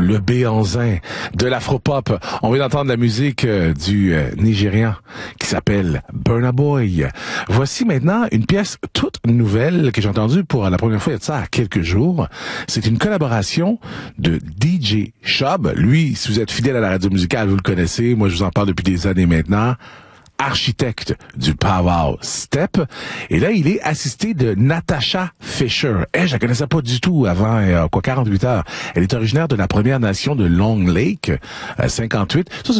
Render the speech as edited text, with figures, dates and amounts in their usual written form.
le béanzin de l'afropop. On vient d'entendre la musique du Nigérian qui s'appelle Burna Boy. Voici maintenant une pièce toute nouvelle que j'ai entendue pour la première fois il y a de ça quelques jours. C'est une collaboration de DJ Shub. Lui, si vous êtes fidèle à la radio musicale, vous le connaissez. Moi, je vous en parle depuis des années maintenant. Architecte du Pow Step. Et là, il est assisté de Natasha Fisher. Je la connaissais pas du tout avant 48 heures. Elle est originaire de la Première Nation de Long Lake, 58. Ça,